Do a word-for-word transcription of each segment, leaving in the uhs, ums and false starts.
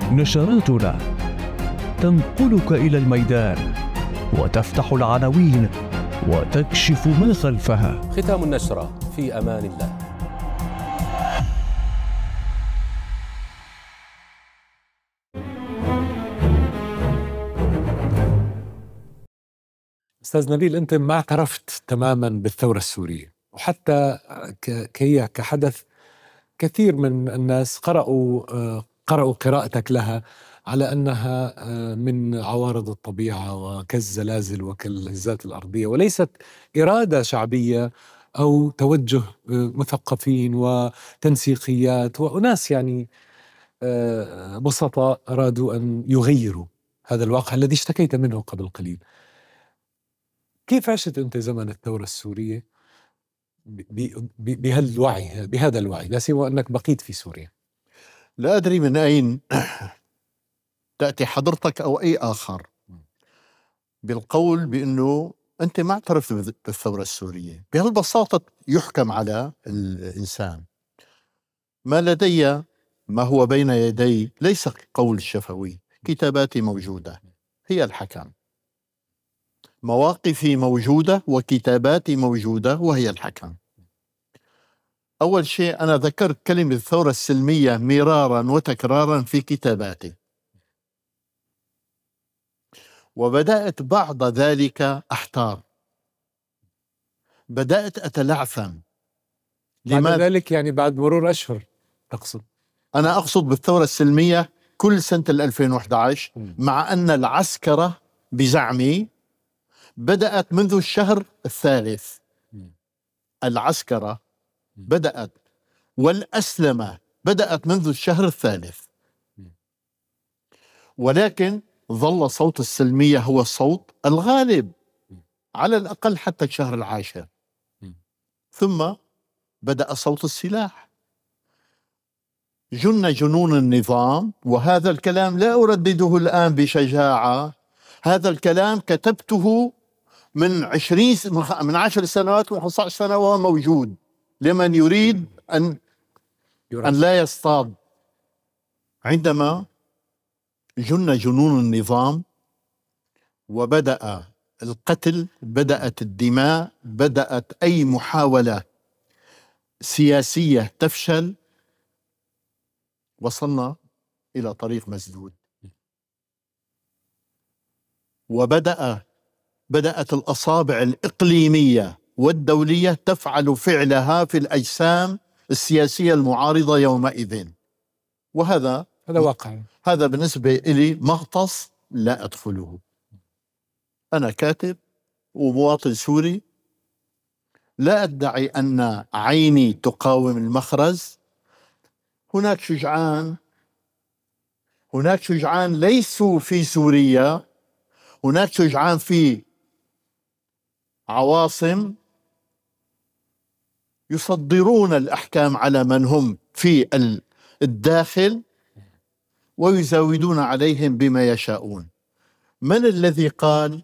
نشراتنا تنقلك إلى الميدان وتفتح العناوين وتكشف ما خلفها. ختام النشرة في أمان الله. أستاذ نبيل، أنت ما اعترفت تماما بالثورة السورية، وحتى كهي كحدث كثير من الناس قرأوا قرأوا قراءتك لها على أنها من عوارض الطبيعة وكالزلازل وكالهزات الأرضية، وليست إرادة شعبية أو توجه مثقفين وتنسيقيات وأناس يعني بسطاء أرادوا أن يغيروا هذا الواقع الذي اشتكيت منه قبل قليل. كيف عشت أنت زمن الثورة السورية بهالوعي بهذا الوعي، لا سوى أنك بقيت في سوريا؟ لا أدري من أين تأتي حضرتك أو أي آخر بالقول بأنه أنت ما اعترفت بالثورة السورية. بهالبساطة يحكم على الإنسان. ما لدي ما هو بين يدي ليس قول شفوي، كتاباتي موجودة هي الحكم، مواقفي موجودة وكتاباتي موجودة وهي الحكم. أول شيء أنا ذكرت كلمة الثورة السلمية مرارا وتكرارا في كتاباتي، وبدأت بعد ذلك أحتار، بدأت أتلعثم. بعد ذلك يعني بعد مرور أشهر تقصد؟ أنا أقصد بالثورة السلمية كل سنة ألفين وإحدى عشر، مع أن العسكرة بزعمي بدأت منذ الشهر الثالث. العسكرة بدأت والأسلمة بدأت منذ الشهر الثالث، ولكن ظل صوت السلمية هو الصوت الغالب على الأقل حتى الشهر العاشر، ثم بدأ صوت السلاح. جن جنون النظام، وهذا الكلام لا أردده الآن بشجاعة، هذا الكلام كتبته من عشرين من عشر سنوات وخمسة عشر سنة وهو موجود لمن يريد أن أن لا يصطاد. عندما جن جنون النظام وبدأ القتل، بدأت الدماء، بدأت أي محاولة سياسية تفشل، وصلنا إلى طريق مسدود. وبدأ بدأت الأصابع الإقليمية والدولية تفعل فعلها في الأجسام السياسية المعارضة يومئذ، وهذا هذا واقع. هذا بالنسبة إلي مغطس لا أدخله. أنا كاتب ومواطن سوري، لا أدعي أن عيني تقاوم المخرز. هناك شجعان هناك شجعان ليسوا في سوريا، هناك شجعان في عواصم يصدرون الأحكام على من هم في الداخل ويزاودون عليهم بما يشاءون. من الذي قال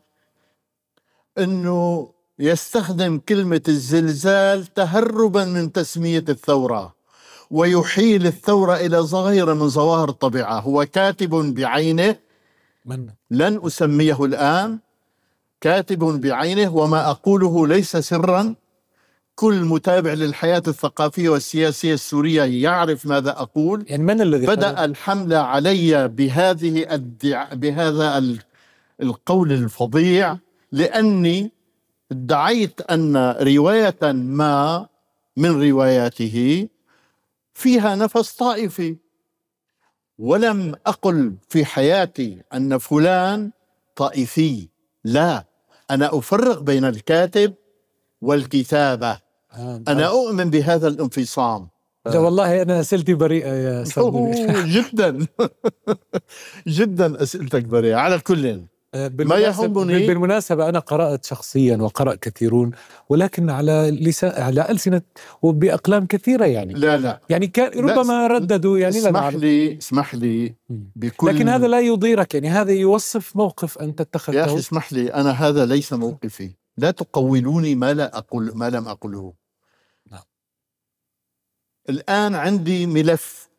أنه يستخدم كلمة الزلزال تهربا من تسمية الثورة ويحيل الثورة إلى ظاهرة من ظواهر الطبيعة؟ هو كاتب بعينه، من؟ لن أسميه الآن، كاتب بعينه، وما أقوله ليس سرا. كل متابع للحياة الثقافية والسياسية السورية يعرف ماذا أقول. يعني من الذي بدأ قال؟ الحملة علي بهذه الدع... بهذا ال... القول الفظيع، لأني ادعيت أن رواية ما من رواياته فيها نفس طائفي، ولم أقل في حياتي أن فلان طائفي. لا، أنا أفرق بين الكاتب والكتابة. آه أنا أؤمن بهذا الانفصام. لا والله أنا أسئلتي بريئة يا أستاذ. جدا جدا أسئلتك بريئة. على كل ما يهمني، بالمناسبة أنا قرأت شخصيا وقرأ كثيرون، ولكن على لسان على ألسنة وبأقلام كثيرة يعني. لا لا يعني كان ربما رددوا يعني. اسمح لي اسمح لي بكل، لكن هذا لا يضيرك، يعني هذا يوصف موقف أنت اتخذته. يا أخي اسمح لي، أنا هذا ليس موقفي. لا تقولوني ما لا أقول ما لم أقوله. نعم. الآن عندي ملف